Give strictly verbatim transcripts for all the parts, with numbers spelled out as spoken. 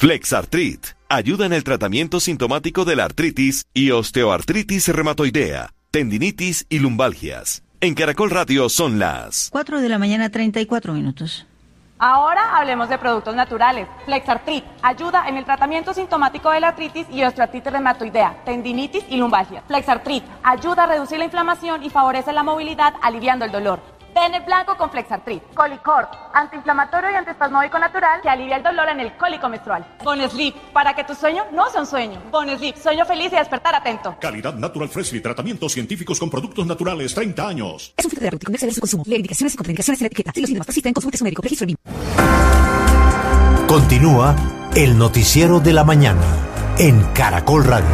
Flexartrit ayuda en el tratamiento sintomático de la artritis y osteoartritis reumatoidea, tendinitis y lumbalgias. En Caracol Radio son las cuatro de la mañana, treinta y cuatro minutos. Ahora hablemos de productos naturales. Flexartrit ayuda en el tratamiento sintomático de la artritis y osteoartritis reumatoidea, tendinitis y lumbalgia. Flexartrit ayuda a reducir la inflamación y favorece la movilidad, aliviando el dolor. Ten el blanco con Flexartrit. Colicort, antiinflamatorio y antiespasmódico natural que alivia el dolor en el cólico menstrual. Bonesleep, para que tu sueño no sea un sueño. Bonesleep, sueño feliz y despertar atento. Calidad Natural Freshly, tratamientos científicos con productos naturales, treinta años. Es un fitoterapéutico, no exceder su consumo. Leer indicaciones y contraindicaciones en la etiqueta. Si los síntomas persisten, consulte a su médico. Registro B I M. Continúa el noticiero de la mañana en Caracol Radio.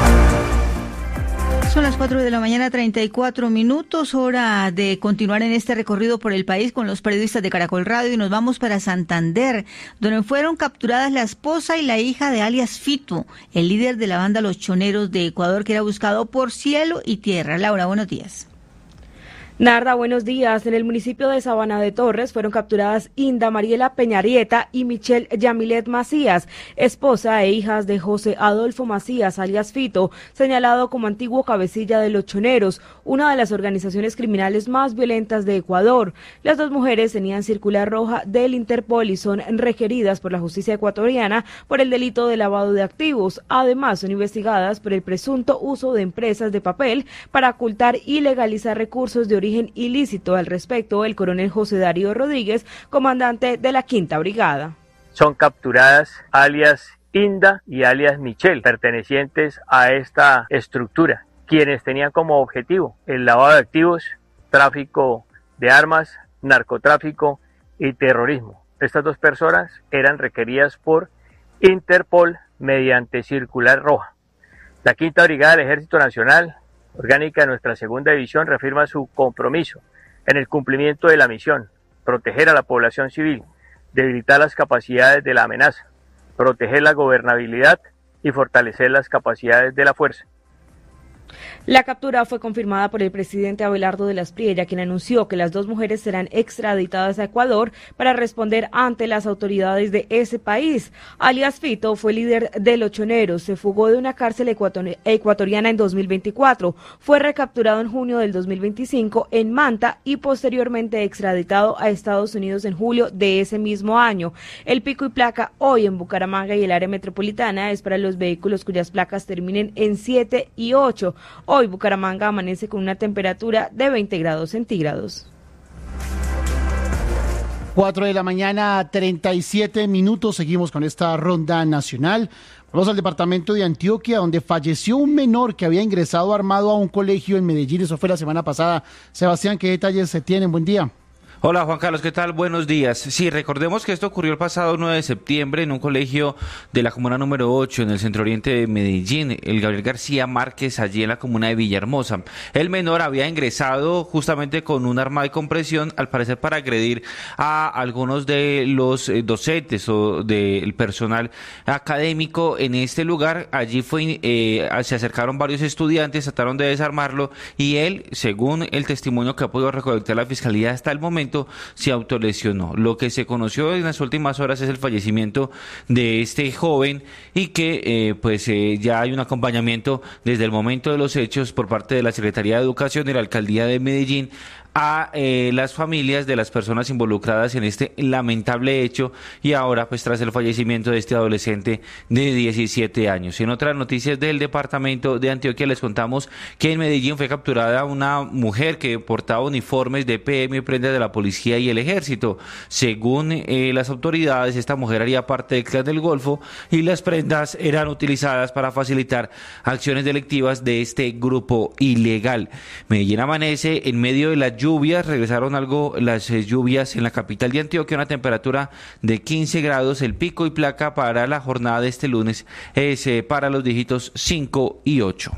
Son las cuatro de la mañana, treinta y cuatro minutos, hora de continuar en este recorrido por el país con los periodistas de Caracol Radio y nos vamos para Santander, donde fueron capturadas la esposa y la hija de alias Fito, el líder de la banda Los Choneros de Ecuador, que era buscado por cielo y tierra. Laura, buenos días. Narda, buenos días. En el municipio de Sabana de Torres fueron capturadas Inda Mariela Peñarieta y Michelle Yamilet Macías, esposa e hijas de José Adolfo Macías, alias Fito, señalado como antiguo cabecilla de Los Choneros, una de las organizaciones criminales más violentas de Ecuador. Las dos mujeres tenían circular roja del Interpol y son requeridas por la justicia ecuatoriana por el delito de lavado de activos. Además, son investigadas por el presunto uso de empresas de papel para ocultar y legalizar recursos de origen ilícito. Al respecto, el coronel José Darío Rodríguez, comandante de la Quinta Brigada. Son capturadas alias Inda y alias Michelle, pertenecientes a esta estructura, quienes tenían como objetivo el lavado de activos, tráfico de armas, narcotráfico y terrorismo. Estas dos personas eran requeridas por Interpol mediante circular roja. La Quinta Brigada del Ejército Nacional, orgánica de nuestra segunda división, reafirma su compromiso en el cumplimiento de la misión: proteger a la población civil, debilitar las capacidades de la amenaza, proteger la gobernabilidad y fortalecer las capacidades de la fuerza. La captura fue confirmada por el presidente Abelardo de las Priella, quien anunció que las dos mujeres serán extraditadas a Ecuador para responder ante las autoridades de ese país. Alias Fito fue líder de Los Choneros, se fugó de una cárcel ecuatoriana en dos mil veinticuatro, fue recapturado en junio del dos mil veinticinco en Manta y posteriormente extraditado a Estados Unidos en julio de ese mismo año. El pico y placa hoy en Bucaramanga y el área metropolitana es para los vehículos cuyas placas terminen en siete y ocho. Hoy Bucaramanga amanece con una temperatura de veinte grados centígrados. cuatro de la mañana, treinta y siete minutos. Seguimos con esta ronda nacional. Vamos al departamento de Antioquia, donde falleció un menor que había ingresado armado a un colegio en Medellín. Eso fue la semana pasada. Sebastián, ¿qué detalles se tienen? Buen día. Hola Juan Carlos, ¿qué tal? Buenos días. Sí, recordemos que esto ocurrió el pasado nueve de septiembre en un colegio de la comuna número ocho en el centro oriente de Medellín, el Gabriel García Márquez, allí en la comuna de Villahermosa. El menor había ingresado justamente con un arma de compresión, al parecer para agredir a algunos de los eh, docentes o del personal académico en este lugar. Allí fue, eh, se acercaron varios estudiantes, trataron de desarmarlo y él, según el testimonio que ha podido recolectar la fiscalía hasta el momento, se autolesionó. Lo que se conoció en las últimas horas es el fallecimiento de este joven y que eh, pues eh, ya hay un acompañamiento desde el momento de los hechos por parte de la Secretaría de Educación y la Alcaldía de Medellín a eh, las familias de las personas involucradas en este lamentable hecho y ahora pues tras el fallecimiento de este adolescente de diecisiete años. En otras noticias del departamento de Antioquia les contamos que en Medellín fue capturada una mujer que portaba uniformes de P M y prendas de la policía y el ejército. Según eh, las autoridades, esta mujer haría parte del Clan del Golfo y las prendas eran utilizadas para facilitar acciones delictivas de este grupo ilegal. Medellín amanece en medio de la lluvias, regresaron algo las eh, lluvias en la capital de Antioquia, una temperatura de quince grados, el pico y placa para la jornada de este lunes es eh, para los dígitos cinco y ocho.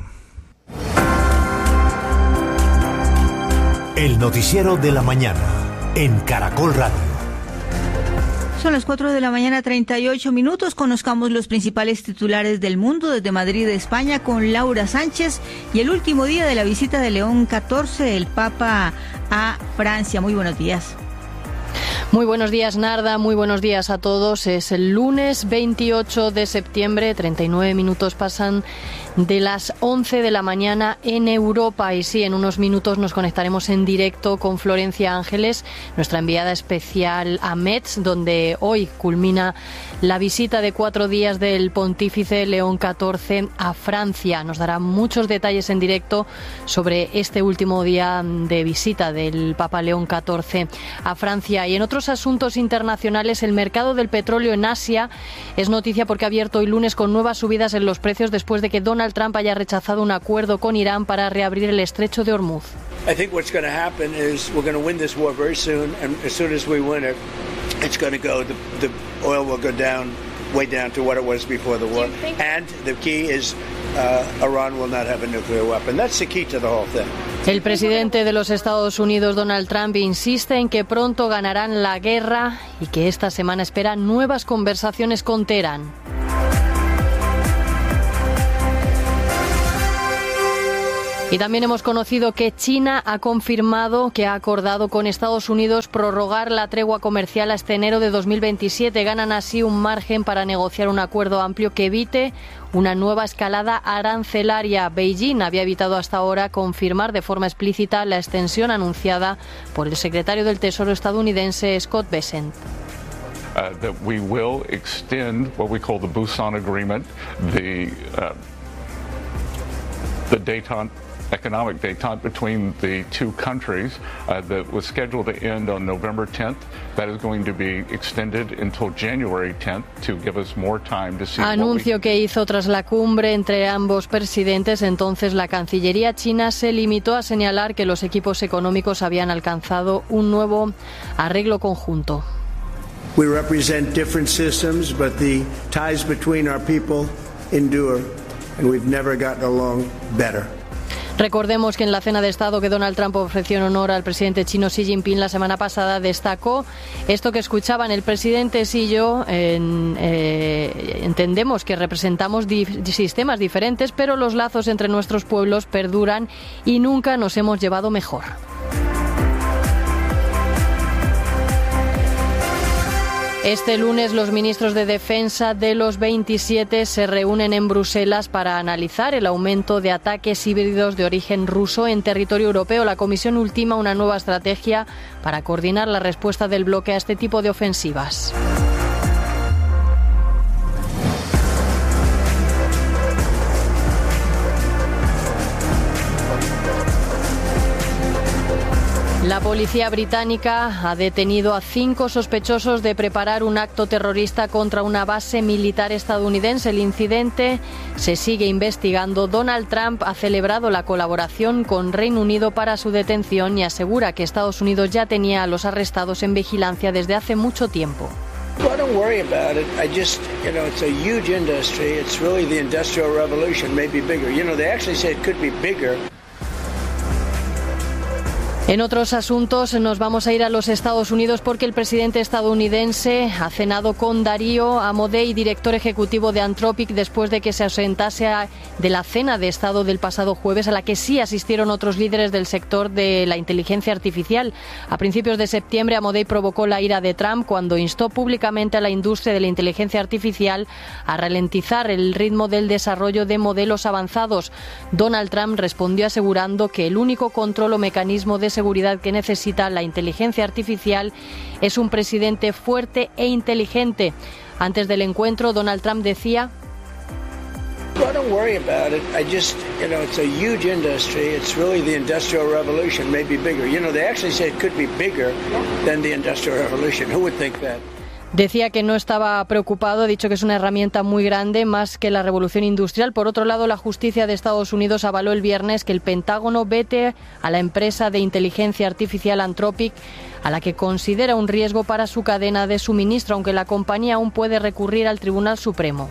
El noticiero de la mañana en Caracol Radio. Son las cuatro de la mañana, treinta y ocho minutos. Conozcamos los principales titulares del mundo desde Madrid, España, con Laura Sánchez y el último día de la visita de León catorce, el Papa a Francia. Muy buenos días. Muy buenos días, Narda, muy buenos días a todos. Es el lunes veintiocho de septiembre, treinta y nueve minutos pasan de las once de la mañana en Europa. Y sí, en unos minutos nos conectaremos en directo con Florencia Ángeles, nuestra enviada especial a Metz, donde hoy culmina la visita de cuatro días del pontífice León catorce a Francia. Nos dará muchos detalles en directo sobre este último día de visita del Papa León catorce a Francia. Y en otros asuntos internacionales, el mercado del petróleo en Asia es noticia porque ha abierto hoy lunes con nuevas subidas en los precios después de que Donald Trump haya rechazado un acuerdo con Irán para reabrir el estrecho de Hormuz. I think what's going to happen is we're going to win this war very soon, and as soon as we win it, it's going to go. The, the oil will go down, way down to what it was before the war, and the key is uh, Iran will not have a nuclear weapon. That's the key to the whole thing. El presidente de los Estados Unidos, Donald Trump, insiste en que pronto ganarán la guerra y que esta semana espera nuevas conversaciones con Teherán. Y también hemos conocido que China ha confirmado que ha acordado con Estados Unidos prorrogar la tregua comercial hasta enero de dos mil veintisiete. Ganan así un margen para negociar un acuerdo amplio que evite una nueva escalada arancelaria. Beijing había evitado hasta ahora confirmar de forma explícita la extensión anunciada por el secretario del Tesoro estadounidense Scott Bessent. Uh, that we will extend what we call the Busan Agreement, the uh, the détente economic détente between the two countries uh, that was scheduled to end on November tenth. That is going to be extended until January tenth to give us more time to see. Anuncio que hizo tras la cumbre entre ambos presidentes. Entonces la Cancillería china se limitó a señalar que los equipos económicos habían alcanzado un nuevo arreglo conjunto. We represent different systems, but the ties between our people endure, and we've never gotten along better. Recordemos que en la cena de Estado que Donald Trump ofreció en honor al presidente chino Xi Jinping la semana pasada, destacó esto que escuchaban el presidente Xi y yo. En, eh, entendemos que representamos di- sistemas diferentes, pero los lazos entre nuestros pueblos perduran y nunca nos hemos llevado mejor. Este lunes los ministros de Defensa de los veintisiete se reúnen en Bruselas para analizar el aumento de ataques híbridos de origen ruso en territorio europeo. La Comisión ultima una nueva estrategia para coordinar la respuesta del bloque a este tipo de ofensivas. La policía británica ha detenido a cinco sospechosos de preparar un acto terrorista contra una base militar estadounidense. El incidente se sigue investigando. Donald Trump ha celebrado la colaboración con Reino Unido para su detención y asegura que Estados Unidos ya tenía a los arrestados en vigilancia desde hace mucho tiempo. Well, don't worry about it. I just, you know, it's a huge industry. It's really the Industrial Revolution, maybe bigger. You know, they actually say it could be bigger. En otros asuntos nos vamos a ir a los Estados Unidos porque el presidente estadounidense ha cenado con Darío Amodei, director ejecutivo de Anthropic, después de que se ausentase de la cena de Estado del pasado jueves, a la que sí asistieron otros líderes del sector de la inteligencia artificial. A principios de septiembre, Amodei provocó la ira de Trump cuando instó públicamente a la industria de la inteligencia artificial a ralentizar el ritmo del desarrollo de modelos avanzados. Donald Trump respondió asegurando que el único control o mecanismo de seguridad que necesita la inteligencia artificial es un presidente fuerte e inteligente. Antes del encuentro, Donald Trump decía: Well, don't worry about it. I just, you know, it's a huge industry. It's really the Industrial Revolution, maybe bigger. You know, they actually say it could be bigger than the Industrial Revolution. Who would think that? Decía que no estaba preocupado, ha dicho que es una herramienta muy grande, más que la revolución industrial. Por otro lado, la justicia de Estados Unidos avaló el viernes que el Pentágono vete a la empresa de inteligencia artificial Anthropic, a la que considera un riesgo para su cadena de suministro, aunque la compañía aún puede recurrir al Tribunal Supremo.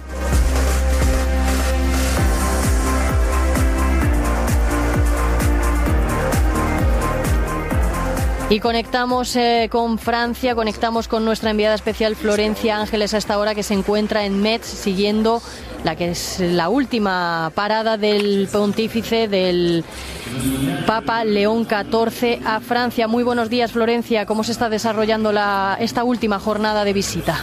Y conectamos eh, con Francia, conectamos con nuestra enviada especial Florencia Ángeles a esta hora, que se encuentra en Metz siguiendo la que es la última parada del pontífice, del Papa León catorce a Francia. Muy buenos días, Florencia. ¿Cómo se está desarrollando la, esta última jornada de visita?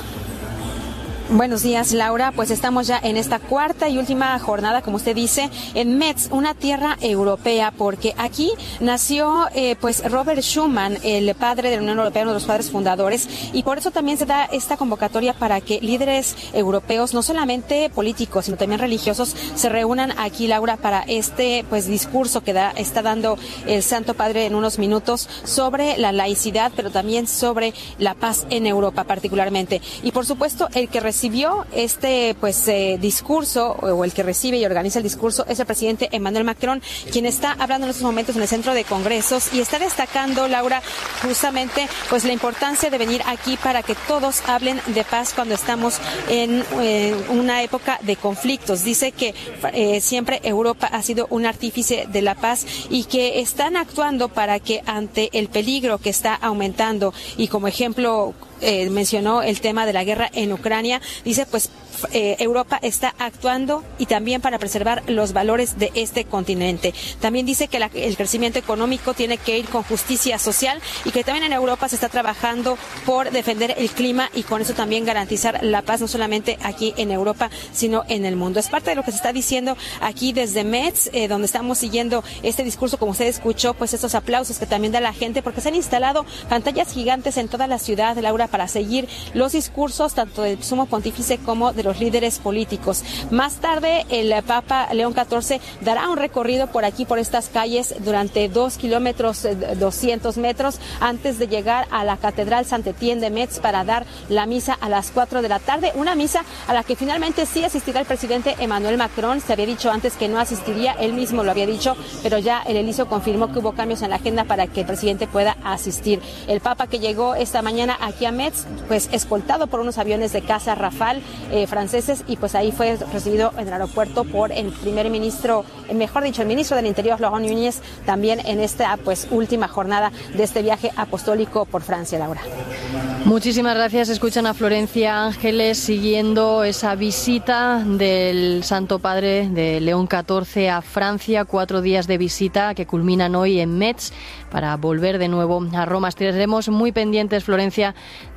Buenos días, Laura. Pues estamos ya en esta cuarta y última jornada, como usted dice, en Metz, una tierra europea, porque aquí nació eh, pues Robert Schuman, el padre de la Unión Europea, uno de los padres fundadores, y por eso también se da esta convocatoria para que líderes europeos, no solamente políticos, sino también religiosos, se reúnan aquí, Laura, para este pues discurso que da, está dando el Santo Padre en unos minutos sobre la laicidad, pero también sobre la paz en Europa particularmente. Y por supuesto, el que recibe recibió este pues eh, discurso, o el que recibe y organiza el discurso, es el presidente Emmanuel Macron, quien está hablando en estos momentos en el centro de congresos y está destacando, Laura, justamente pues la importancia de venir aquí para que todos hablen de paz cuando estamos en eh, una época de conflictos. Dice que eh, siempre Europa ha sido un artífice de la paz y que están actuando para que ante el peligro que está aumentando, y como ejemplo Eh, mencionó el tema de la guerra en Ucrania, dice pues eh, Europa está actuando y también para preservar los valores de este continente. También dice que la, el crecimiento económico tiene que ir con justicia social y que también en Europa se está trabajando por defender el clima y con eso también garantizar la paz, no solamente aquí en Europa, sino en el mundo. Es parte de lo que se está diciendo aquí desde Metz, eh, donde estamos siguiendo este discurso, como usted escuchó, pues estos aplausos que también da la gente, porque se han instalado pantallas gigantes en toda la ciudad, Laura, para seguir los discursos tanto del sumo pontífice como de los líderes políticos. Más tarde, el Papa León catorce dará un recorrido por aquí, por estas calles, durante dos kilómetros, doscientos metros, antes de llegar a la Catedral Saint-Étienne de Metz para dar la misa a las cuatro de la tarde, una misa a la que finalmente sí asistirá el presidente Emmanuel Macron. Se había dicho antes que no asistiría, él mismo lo había dicho, pero ya el Eliso confirmó que hubo cambios en la agenda para que el presidente pueda asistir. El Papa, que llegó esta mañana aquí a Metz, pues escoltado por unos aviones de caza Rafale eh, franceses, y pues ahí fue recibido en el aeropuerto por el primer ministro, eh, mejor dicho, el ministro del Interior, Laurent Nunez, también en esta pues última jornada de este viaje apostólico por Francia, Laura. Muchísimas gracias. Escuchan a Florencia Ángeles siguiendo esa visita del Santo Padre de León catorce a Francia, cuatro días de visita que culminan hoy en Metz para volver de nuevo a Roma. Estaremos muy pendientes, Florencia,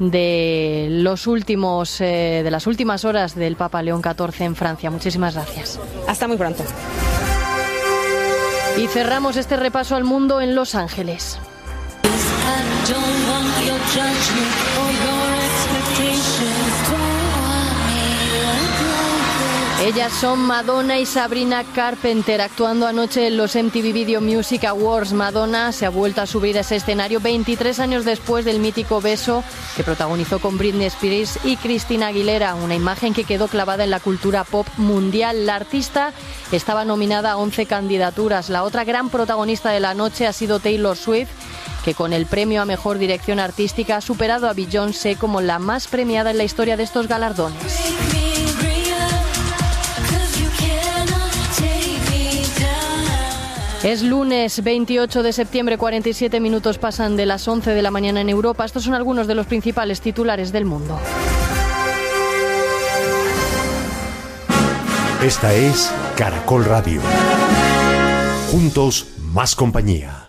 de los últimos, eh, de las últimas horas del Papa León catorce en Francia. Muchísimas gracias. Hasta muy pronto. Y cerramos este repaso al mundo en Los Ángeles. Ellas son Madonna y Sabrina Carpenter, actuando anoche en los M T V Video Music Awards. Madonna se ha vuelto a subir a ese escenario veintitrés años después del mítico beso que protagonizó con Britney Spears y Christina Aguilera, una imagen que quedó clavada en la cultura pop mundial. La artista estaba nominada a once candidaturas. La otra gran protagonista de la noche ha sido Taylor Swift, que con el premio a Mejor Dirección Artística ha superado a Beyoncé como la más premiada en la historia de estos galardones. Es lunes veintiocho de septiembre, cuarenta y siete minutos pasan de las once de la mañana en Europa. Estos son algunos de los principales titulares del mundo. Esta es Caracol Radio. Juntos, más compañía.